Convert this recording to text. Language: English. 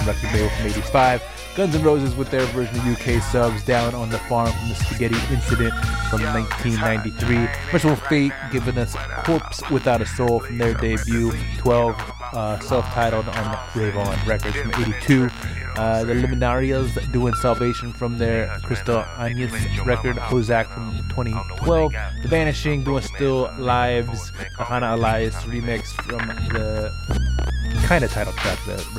record label from 85. Guns N' Roses with their version of UK Subs, Down on the Farm from the Spaghetti Incident from 1993. Merciful Fate giving us Corpse Without a Soul from their debut 12, self-titled on Rave On Records from 82. The Liminarias doing Salvation from their Crystal Agnes record, Hozak from 2012. The Vanishing doing Still Lives, the Hannah Elias remix from the kind of title track, the